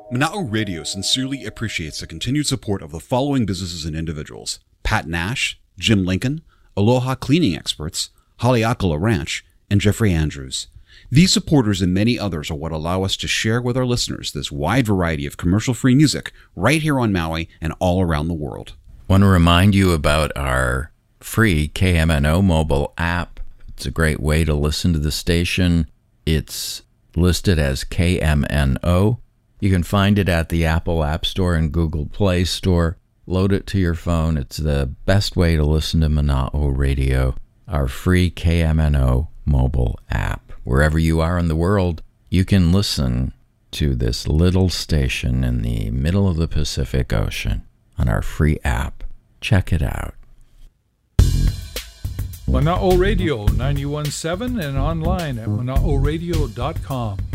Mana'o Radio sincerely appreciates the continued support of the following businesses and individuals: Pat Nash, Jim Lincoln, Aloha Cleaning Experts, Haleakala Ranch, and Jeffrey Andrews. These supporters and many others are what allow us to share with our listeners this wide variety of commercial-free music right here on Maui and all around the world. Want to remind you about our free KMNO mobile app. It's a great way to listen to the station. It's listed as KMNO. You can find it at the Apple App Store and Google Play Store. Load it to your phone. It's the best way to listen to Mana'o Radio, our free KMNO mobile app. Wherever you are in the world, you can listen to this little station in the middle of the Pacific Ocean on our free app. Check it out. Mana'o Radio 91.7 and online at mana'oradio.com.